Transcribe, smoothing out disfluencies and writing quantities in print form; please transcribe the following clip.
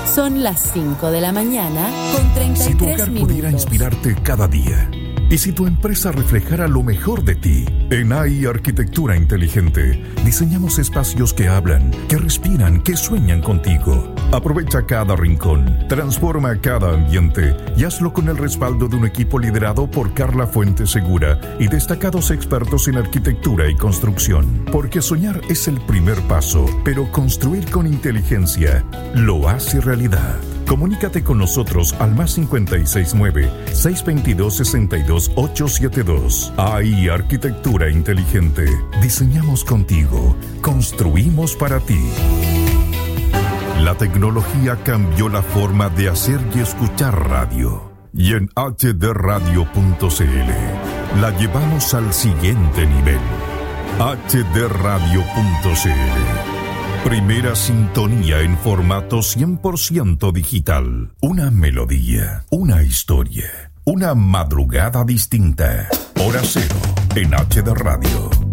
Son las 5 de la mañana con 33 Si tu hogar minutos. pudiera inspirarte cada día, y si tu empresa reflejara lo mejor de ti, en AI Arquitectura Inteligente diseñamos espacios que hablan, que respiran, que sueñan contigo. Aprovecha cada rincón, transforma cada ambiente y hazlo con el respaldo de un equipo liderado por Carla Fuente Segura y destacados expertos en arquitectura y construcción. Porque soñar es el primer paso, pero construir con inteligencia lo hace realidad. Comunícate con nosotros al +569-622-62872. AI Arquitectura Inteligente. Diseñamos contigo. Construimos para ti. La tecnología cambió la forma de hacer y escuchar radio. Y en hdradio.cl la llevamos al siguiente nivel. hdradio.cl. Primera sintonía en formato 100% digital. Una melodía, una historia, una madrugada distinta. Hora cero en HD Radio.